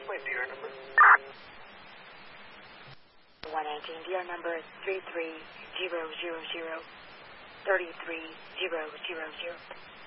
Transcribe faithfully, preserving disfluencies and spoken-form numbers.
My D R number. one eighteen, D R number three three zero zero zero, three three zero zero zero.